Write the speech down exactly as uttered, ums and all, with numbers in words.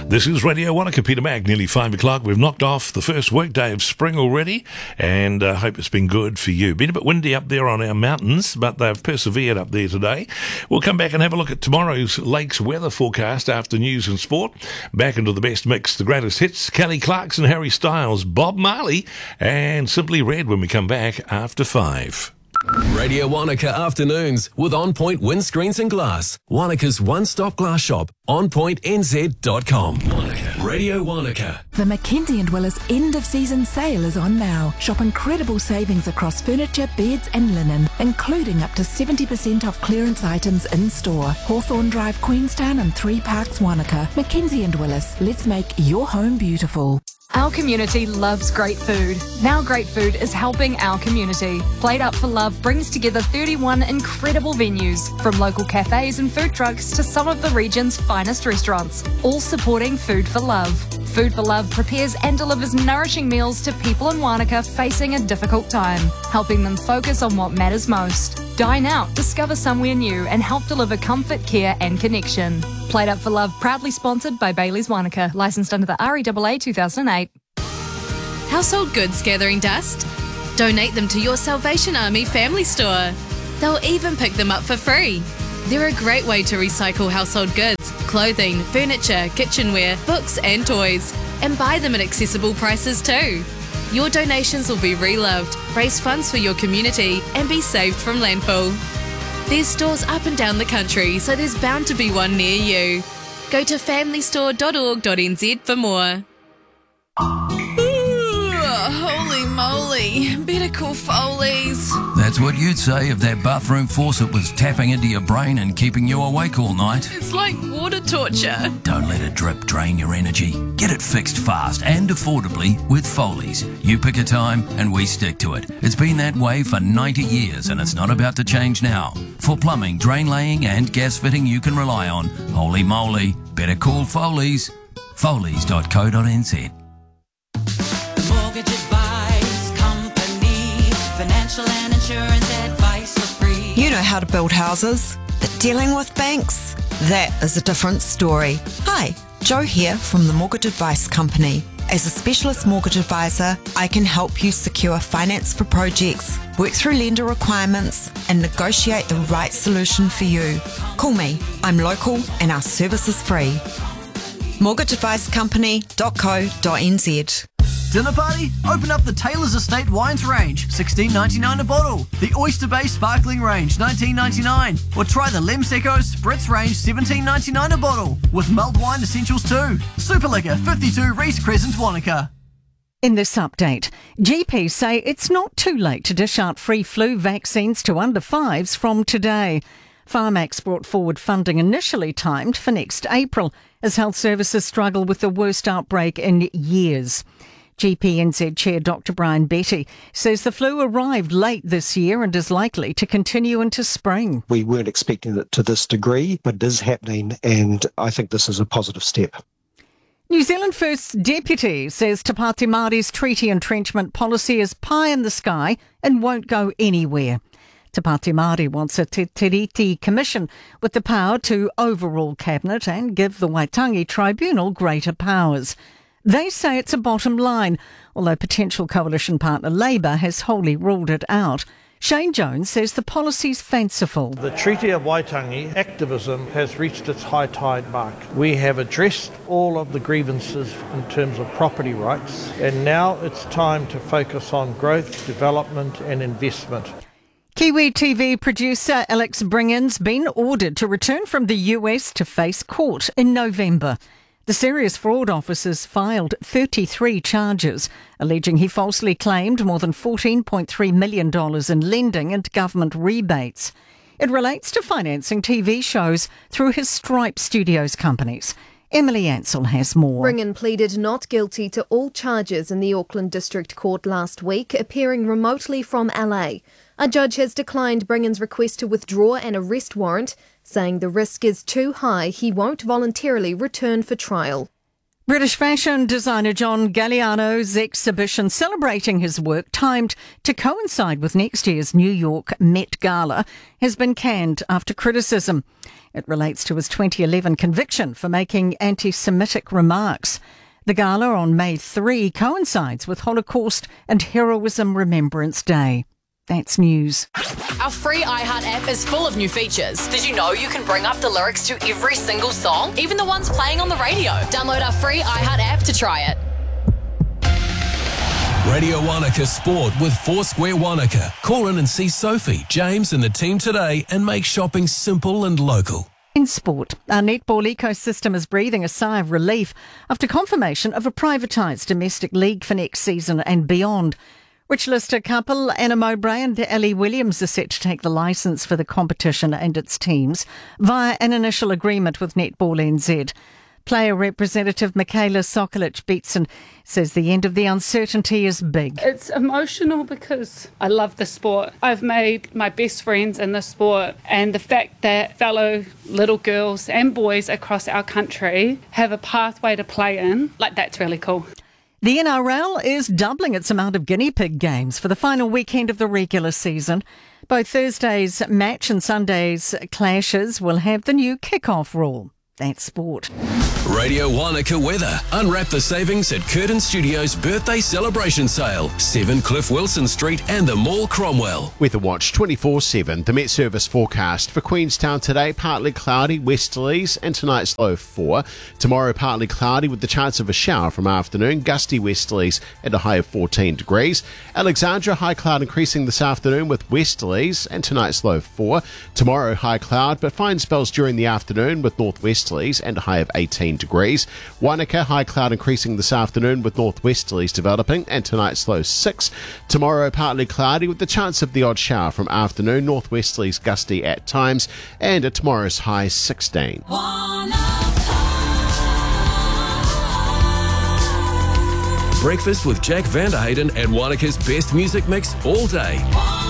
This is Radio Wanaka, Peter Mac, nearly five o'clock. We've knocked off the first workday of spring already, and I uh, hope it's been good for you. Been a bit windy up there on our mountains, but they've persevered up there today. We'll come back and have a look at tomorrow's Lakes weather forecast after news and sport. Back into the best mix, the greatest hits, Kelly Clarkson, Harry Styles, Bob Marley, and Simply Red when we come back after five. Radio Wanaka Afternoons with On Point Windscreens and Glass. Wanaka's one-stop glass shop. on point n z dot com. Wanaka. Radio Wanaka. The Mackenzie and Willis end-of-season sale is on now. Shop incredible savings across furniture, beds and linen, including up to seventy percent off clearance items in-store. Hawthorne Drive, Queenstown and Three Parks, Wanaka. Mackenzie and Willis, let's make your home beautiful. Our community loves great food. Now Great Food is helping our community. Plate Up for Love brings together thirty-one incredible venues, from local cafes and food trucks to some of the region's finest restaurants, all supporting Food for Love. Food for Love prepares and delivers nourishing meals to people in Wanaka facing a difficult time, helping them focus on what matters most. Dine out, discover somewhere new and help deliver comfort, care and connection. Plate Up for Love, proudly sponsored by Bailey's Wanaka, licensed under the R E A A two thousand eight. Household goods gathering dust? Donate them to your Salvation Army family store. They'll even pick them up for free. They're a great way to recycle household goods, clothing, furniture, kitchenware, books and toys, and buy them at accessible prices too. Your donations will be reloved, raise funds for your community and be saved from landfill. There's stores up and down the country, so there's bound to be one near you. Go to family store dot org dot n z for more. Holy moly, better call Foley's. That's what you'd say if that bathroom faucet was tapping into your brain and keeping you awake all night. It's like water torture. Don't let a drip drain your energy. Get it fixed fast and affordably with Foley's. You pick a time and we stick to it. It's been that way for ninety years and it's not about to change now. For plumbing, drain laying and gas fitting you can rely on, holy moly, better call Foley's. Foley's dot co dot n z. Mortgage Advice Company, financial and insurance advice for free. You know how to build houses, but dealing with banks, that is a different story. Hi, Jo here from the Mortgage Advice Company. As a specialist mortgage advisor, I can help you secure finance for projects, work through lender requirements, and negotiate the right solution for you. Call me. I'm local and our service is free. mortgage advice company dot co dot n z. Dinner party? Open up the Taylor's Estate Wines range, sixteen ninety-nine a bottle. The Oyster Bay Sparkling range, nineteen ninety-nine. Or try the Lemsecco Spritz range, seventeen ninety-nine a bottle. With mulled wine essentials too. Super Liquor, fifty-two Reese Crescent, Wanaka. In this update, G Ps say it's not too late to dish out free flu vaccines to under fives from today. Pharmax brought forward funding initially timed for next April as health services struggle with the worst outbreak in years. G P N Z Chair Doctor Brian Betty says the flu arrived late this year and is likely to continue into spring. We weren't expecting it to this degree, but it is happening, and I think this is a positive step. New Zealand First Deputy says Te Pāti Māori's treaty entrenchment policy is pie in the sky and won't go anywhere. Te Pāti Māori wants a Te Tiriti Commission with the power to overrule Cabinet and give the Waitangi Tribunal greater powers. They say it's a bottom line, although potential coalition partner Labour has wholly ruled it out. Shane Jones says the policy's fanciful. The Treaty of Waitangi activism has reached its high tide mark. We have addressed all of the grievances in terms of property rights, and now it's time to focus on growth, development and investment. Kiwi T V producer Alex Bringan's been ordered to return from the U S to face court in November. The Serious Fraud Officers filed thirty-three charges, alleging he falsely claimed more than fourteen point three million dollars in lending and government rebates. It relates to financing T V shows through his Stripe Studios companies. Emily Ansell has more. Bringan pleaded not guilty to all charges in the Auckland District Court last week, appearing remotely from L A. A judge has declined Bringan's request to withdraw an arrest warrant, saying the risk is too high he won't voluntarily return for trial. British fashion designer John Galliano's exhibition celebrating his work, timed to coincide with next year's New York Met Gala, has been canned after criticism. It relates to his twenty eleven conviction for making anti-Semitic remarks. The gala on May third coincides with Holocaust and Heroism Remembrance Day. That's news. Our free iHeart app is full of new features. Did you know you can bring up the lyrics to every single song, even the ones playing on the radio? Download our free iHeart app to try it. Radio Wanaka Sport with Foursquare Wanaka. Call in and see Sophie, James and the team today and make shopping simple and local. In sport, our netball ecosystem is breathing a sigh of relief after confirmation of a privatised domestic league for next season and beyond. Rich Lister couple Anna Mowbray and Ellie Williams are set to take the licence for the competition and its teams via an initial agreement with Netball N Z. Player representative Michaela Sokolic-Beatson says the end of the uncertainty is big. It's emotional because I love the sport. I've made my best friends in the sport, and the fact that fellow little girls and boys across our country have a pathway to play in, like that's really cool. The N R L is doubling its amount of guinea pig games for the final weekend of the regular season. Both Thursday's match and Sunday's clashes will have the new kick-off rule. That's sport. Radio Wanaka weather. Unwrap the savings at Curtin Studios birthday celebration sale. seven Cliff Wilson Street and the Mall Cromwell. Weather Watch twenty-four seven. The Met Service forecast for Queenstown today, partly cloudy, westerlies, and tonight's low four. Tomorrow, partly cloudy with the chance of a shower from afternoon, gusty westerlies and a high of fourteen degrees. Alexandra, high cloud increasing this afternoon with westerlies and tonight's low four. Tomorrow, high cloud, but fine spells during the afternoon with northwesterlies and a high of eighteen degrees. Wanaka, high cloud increasing this afternoon with northwesterlies developing and tonight's low six. Tomorrow, partly cloudy with the chance of the odd shower from afternoon, northwesterlies gusty at times, and at tomorrow's high sixteen. Breakfast with Jack Vanderhayden and Wanaka's best music mix all day.